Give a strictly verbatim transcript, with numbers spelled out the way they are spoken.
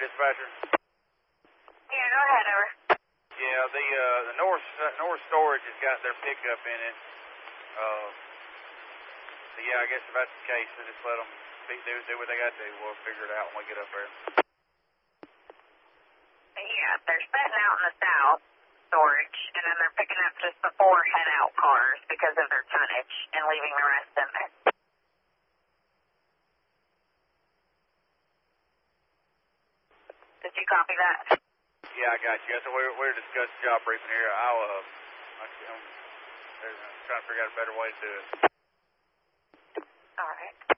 dispatcher? Yeah, go ahead, over. Yeah, the uh, the North uh, North Storage has got their pickup in it. Uh, so yeah, I guess if that's the case, then just let them be, do, do what they got to do. We'll figure it out when we get up there. Yeah, they're setting out in the south storage, and then they're picking up just the four head-out cars because of their tonnage and leaving the rest in there. Did you copy that? Yeah, I got you. So we're, we're discussing job briefing here. I'll, uh, I'm, I'm trying to figure out a better way to do it. All right.